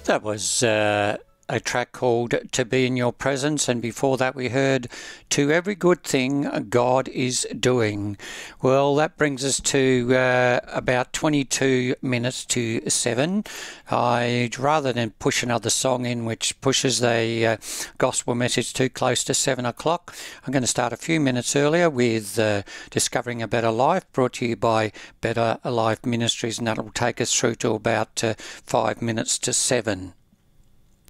That was a track called To Be In Your Presence, and before that we heard To Every Good Thing God Is Doing. Well, that brings us to about 22 minutes to 7. Rather than push another song in which pushes the gospel message too close to 7 o'clock, I'm going to start a few minutes earlier with Discovering a Better Life, brought to you by Better Life Ministries, and that will take us through to about 5 minutes to 7.